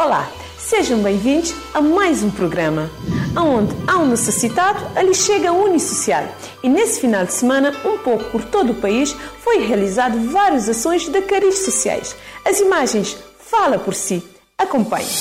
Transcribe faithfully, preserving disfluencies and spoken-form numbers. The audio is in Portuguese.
Olá, sejam bem-vindos a mais um programa, onde há um necessitado, ali chega a Unisocial. E nesse final de semana, um pouco por todo o país, foi realizado várias ações de cariz sociais. As imagens falam por si. Acompanhe.